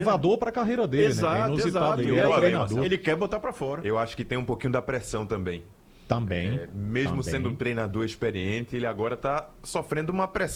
elevador para a carreira dele, né? É Exato, inusitado. exato. Ele E é aí, treinador ele quer botar pra fora. Eu acho que tem um pouquinho da pressão também. também. Mesmo também. sendo um treinador experiente, ele agora está sofrendo uma pressão.